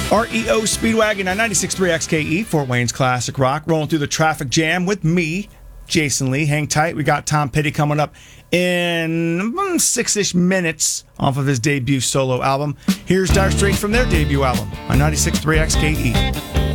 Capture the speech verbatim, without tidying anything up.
R E O Speedwagon on ninety-six point three X K E, Fort Wayne's Classic Rock. Rolling through the traffic jam with me, Jason Lee. Hang tight. We got Tom Petty coming up in mm, six-ish minutes off of his debut solo album. Here's Dire Straits from their debut album on ninety-six point three X K E.